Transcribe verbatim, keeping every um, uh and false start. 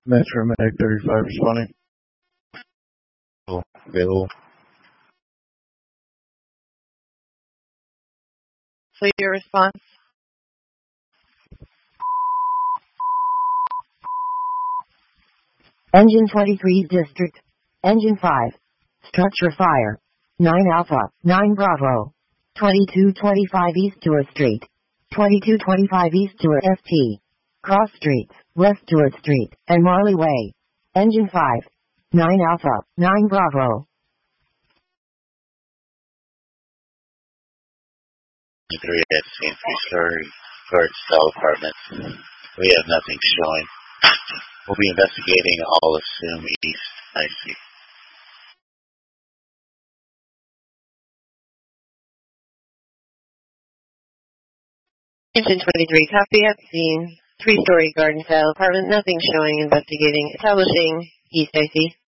Metro Medic thirty-five responding. Available. So your response? Engine twenty-three District. Engine five. Structure fire. nine Alpha, nine Bravo. twenty-two twenty-five East Stewart Street. twenty-two twenty-five East Stewart S T. Cross Streets, West Stewart Street, and Marley Way. Engine five. nine Alpha, nine Bravo. three at Saint Three-story guard cell apartment. We have nothing showing. We'll be investigating all assume east. I see. Engine twenty-three, copy at scene. Three-story garden style apartment, nothing showing, investigating, establishing, east I C.